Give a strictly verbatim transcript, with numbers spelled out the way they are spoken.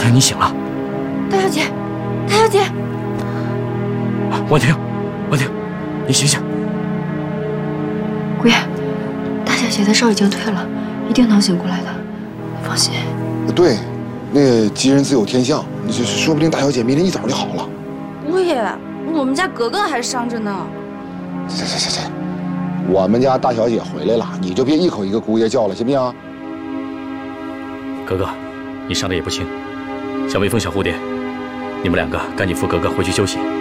婷，你醒了。 大小姐，大小姐， 婉婷，婉婷，你醒醒。 姑爷，大小姐的烧已经退了，一定能醒过来的，你放心。 对，那个吉人自有天相，你这说不定大小姐明天一早就好了。 姑爷，我们家格格还伤着呢。 行行行行，我们家大小姐回来了，你就别一口一个姑爷叫了，行不行？ 格格，你伤得也不轻，小蜜蜂、小蝴蝶，你们两个赶紧扶格格回去休息。